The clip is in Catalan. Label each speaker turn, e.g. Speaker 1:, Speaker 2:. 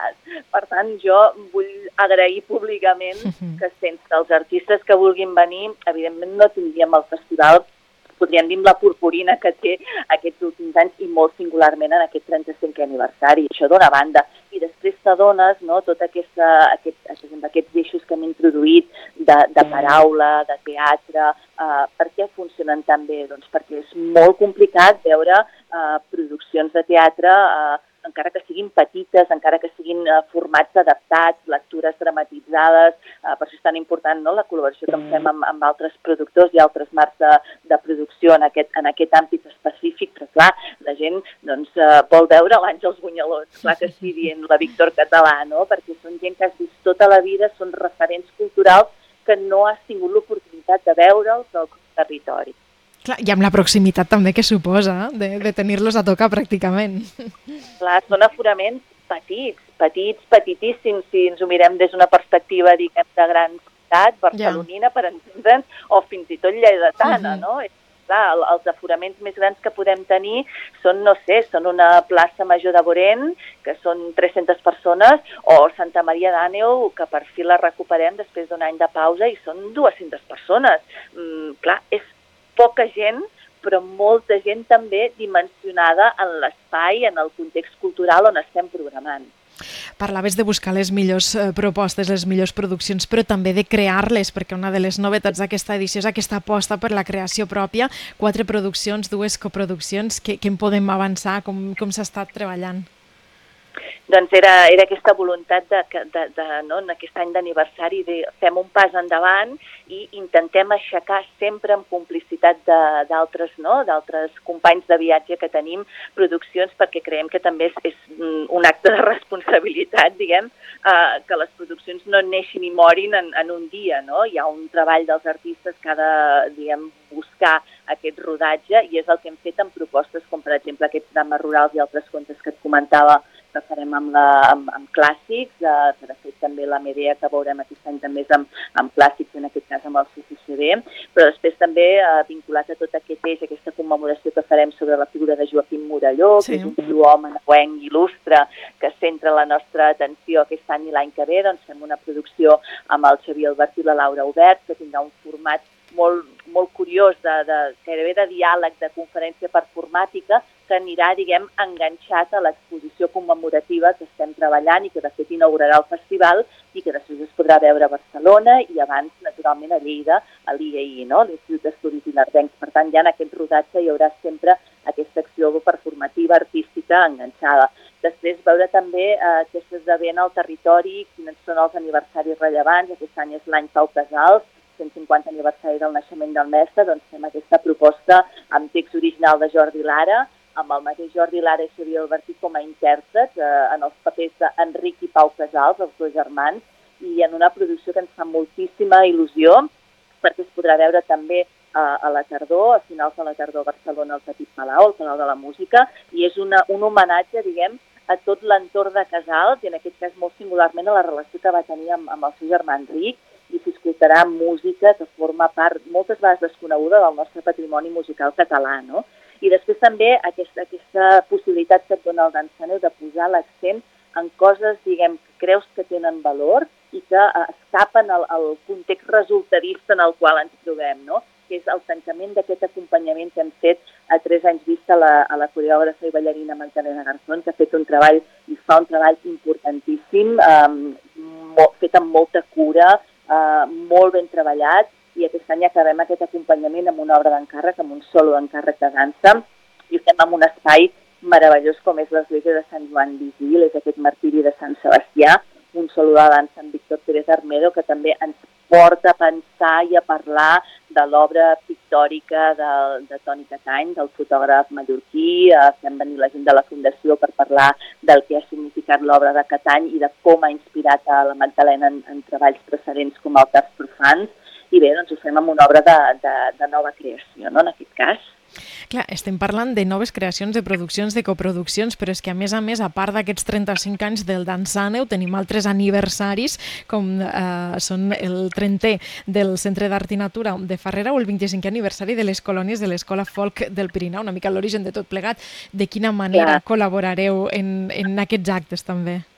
Speaker 1: Per tant, jo vull agrair públicament que sense els artistes que vulguin venir, evidentment no tindríem el festival, podríem dir, la purpurina que té aquests últims anys i molt singularment en aquest 35è aniversari. Això d'una banda. I després t'adones, no, aquests eixos que hem introduït de paraula, de teatre, per què funcionen tan bé? Doncs perquè és molt complicat veure produccions de teatre encara que siguin petites, encara que siguin formats adaptats, lectures dramatitzades, per això és tan important, no?, la col·laboració que fem amb altres productors i altres marcs de producció en aquest àmbit específic, però clar, la gent vol veure l'Àngels Bunyolons, clar que sí, dient la Víctor Català, no?, perquè són gent que has vist tota la vida, són referents culturals que no has tingut l'oportunitat de veure'ls al territori.
Speaker 2: Clar, i amb la proximitat també que suposa de tenir-los a tocar pràcticament.
Speaker 1: Clar, són aforaments petitíssims, si ens ho mirem des d'una perspectiva, diguem, de gran ciutat, barcelonina, per entendre'ns, o fins i tot lleidatana, no? Clar, els aforaments més grans que podem tenir són, no sé, són una plaça major de Borén, que són 300 persones, o Santa Maria d'Àneu, que per fi la recuperem després d'un any de pausa, i són 200 persones. Clar, és poca gent, però molta gent també dimensionada en l'espai, en el context cultural on estem programant.
Speaker 2: Parlaves de buscar les millors propostes, les millors produccions, però també de crear-les, perquè una de les novetats d'aquesta edició és aquesta aposta per la creació pròpia. 4 produccions, 2 coproduccions. Què en podem avançar? Com s'ha estat treballant?
Speaker 1: Doncs era aquesta voluntat no, en aquest any d'aniversari de fem un pas endavant i intentem aixecar sempre amb complicitat d'altres companys de viatge que tenim produccions, perquè creiem que també és un acte de responsabilitat, diguem, que les produccions no neixin i morin en un dia, no? Hi ha un treball dels artistes que ha de, diguem, buscar aquest rodatge, i és el que hem fet amb propostes com, per exemple, aquests drames rurals i altres contes que et comentava que farem amb clàssics, que de fet també la Medea que veurem aquest any també és amb clàssics, en aquest cas amb el CCCB, però després també vinculat a tot aquest eix, aquesta commemoració que farem sobre la figura de Joaquim Morelló, que és un home nahuenc il·lustre que centra la nostra atenció aquest any i l'any que ve, doncs fem una producció amb el Xavier Albert i la Laura Obert, que tindrà un format molt curiós, gairebé de diàleg, de conferència performàtica, que anirà, diguem, enganxat a l'exposició commemorativa que estem treballant i que de fet inaugurarà el festival i que després es podrà veure a Barcelona i abans, naturalment, a Lleida, a l'IEI, no?, l'Institut d'Estudis Ilerdencs. Per tant, ja en aquest rodatge hi haurà sempre aquesta acció performativa, artística, enganxada. Després veure també què s'esdevé al territori, quins són els aniversaris rellevants. Aquest any és l'any Pau Casals, 150 aniversari del naixement del mestre, doncs fem aquesta proposta amb text original de Jordi Lara, amb el mateix Jordi Lara i Xavier Albertí com a intèrprets, en els papers d'Enric i Pau Casals, els dos germans, i en una producció que ens fa moltíssima il·lusió, perquè es podrà veure també a la tardor, a finals de la tardor a Barcelona, al Petit Palau, al Palau de la Música, i és un homenatge, diguem, a tot l'entorn de Casals, i en aquest cas molt singularment a la relació que va tenir amb el seu germà Enric, i s'escoltarà música que forma part, moltes vegades desconeguda, del nostre patrimoni musical català, no? I després també aquesta possibilitat que et dona el Dansaneu de posar l'accent en coses, diguem, que creus que tenen valor i que escapen al context resultadista en el qual ens trobem, no?, que és el tancament d'aquest acompanyament que hem fet a 3 anys vista a la coreògrafa i ballarina Magdalena Garzón, que ha fet un treball i fa un treball importantíssim, fet amb molta cura, molt ben treballat, i aquest any acabem aquest acompanyament amb una obra d'encàrrec, amb un solo d'encàrrec de dansa, i ho fem en un espai meravellós com és l'església de Sant Joan d'Isil, és aquest martiri de Sant Sebastià, un solo de dansa amb Víctor Pérez Armedo, que també ens porta a pensar i a parlar de l'obra pictòrica de Toni Catany, del fotògraf mallorquí. Fem venir la gent de la Fundació per parlar del que ha significat l'obra de Catany i de com ha inspirat a la Magdalena en treballs precedents com Altars Profans. I bé, doncs ho fem amb una obra de nova creació, no?, en aquest cas.
Speaker 2: Clar, estem parlant de noves creacions, de produccions, de coproduccions, però és que a més, a part d'aquests 35 anys del Dansaneu, tenim altres aniversaris, com són el 30è del Centre d'Art i Natura de Farrera o el 25è aniversari de les colònies de l'Escola Folk del Pirineu, una mica l'origen de tot plegat. De quina manera col·laborareu en aquests actes també?